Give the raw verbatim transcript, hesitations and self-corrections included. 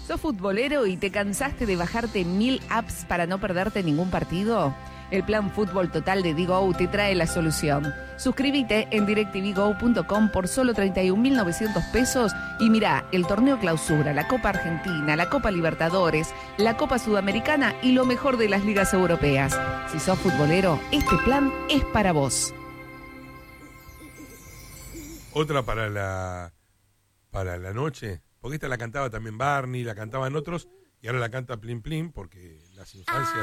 ¿Sos futbolero y te cansaste de bajarte mil apps para no perderte ningún partido? El plan Fútbol Total de Digo te trae la solución. Suscríbete en directv go punto com por solo treinta y un mil novecientos pesos y mirá el torneo Clausura, la Copa Argentina, la Copa Libertadores, la Copa Sudamericana y lo mejor de las ligas europeas. Si sos futbolero, este plan es para vos. Otra para la para la noche, porque esta la cantaba también Barney, la cantaban otros y ahora la canta Plin Plin porque las infancias